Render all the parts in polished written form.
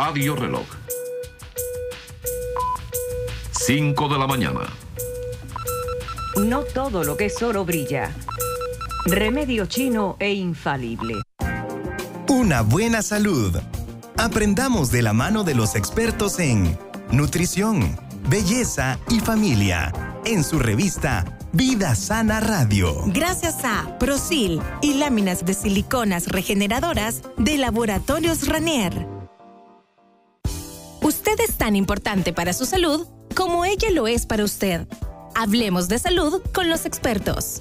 Radio Reloj. 5 de la mañana. No todo lo que es oro brilla. Remedio chino e infalible. Una buena salud. Aprendamos de la mano de los expertos en nutrición, belleza y familia, en su revista Vida Sana Radio. Gracias a Prosil y láminas de siliconas regeneradoras de Laboratorios Ranier. Usted es tan importante para su salud como ella lo es para usted. Hablemos de salud con los expertos.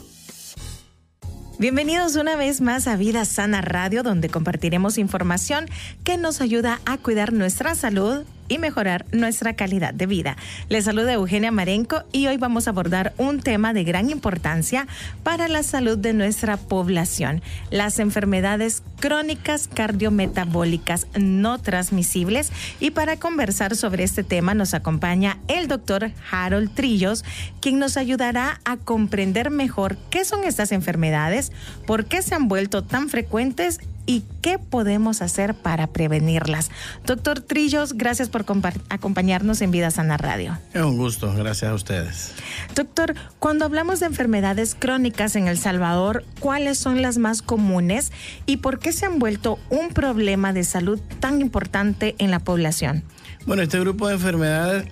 Bienvenidos una vez más a Vida Sana Radio, donde compartiremos información que nos ayuda a cuidar nuestra salud y mejorar nuestra calidad de vida. Les saluda Eugenia Marenco y hoy vamos a abordar un tema de gran importancia para la salud de nuestra población: las enfermedades crónicas cardiometabólicas no transmisibles. Y para conversar sobre este tema nos acompaña el doctor Harold Trillos, quien nos ayudará a comprender mejor qué son estas enfermedades, por qué se han vuelto tan frecuentes y qué podemos hacer para prevenirlas. Doctor Trillos, gracias por acompañarnos en Vida Sana Radio. Es un gusto, gracias a ustedes. Doctor, cuando hablamos de enfermedades crónicas en El Salvador, ¿cuáles son las más comunes y por qué se han vuelto un problema de salud tan importante en la población? Bueno, este grupo de enfermedades,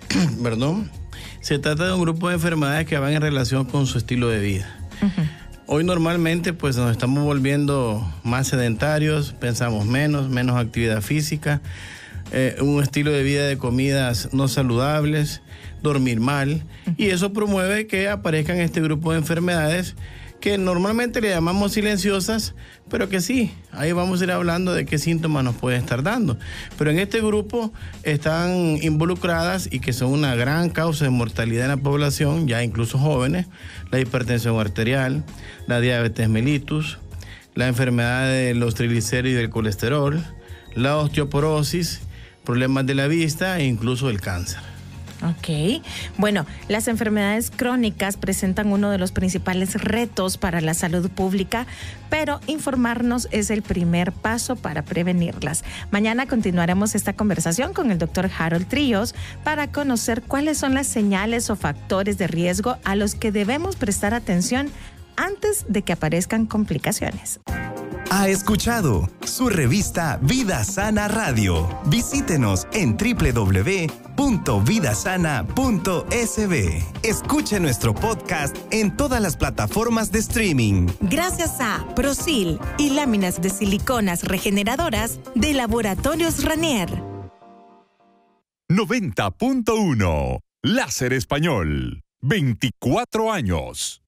se trata de un grupo de enfermedades que van en relación con su estilo de vida. Uh-huh. Hoy normalmente pues nos estamos volviendo más sedentarios, pensamos menos actividad física, un estilo de vida de comidas no saludables, dormir mal, y eso promueve que aparezcan este grupo de enfermedades que normalmente le llamamos silenciosas, pero que sí, ahí vamos a ir hablando de qué síntomas nos pueden estar dando. Pero en este grupo están involucradas y que son una gran causa de mortalidad en la población, ya incluso jóvenes: la hipertensión arterial, la diabetes mellitus, la enfermedad de los triglicéridos y del colesterol, la osteoporosis, problemas de la vista e incluso el cáncer. Ok. Bueno, las enfermedades crónicas presentan uno de los principales retos para la salud pública, pero informarnos es el primer paso para prevenirlas. Mañana continuaremos esta conversación con el doctor Harold Trillos para conocer cuáles son las señales o factores de riesgo a los que debemos prestar atención antes de que aparezcan complicaciones. Ha escuchado su revista Vida Sana Radio. Visítenos en www.vidasana.sb. Escuche nuestro podcast en todas las plataformas de streaming. Gracias a Prosil y láminas de siliconas regeneradoras de Laboratorios Ranier. 90.1 Láser Español. 24 años.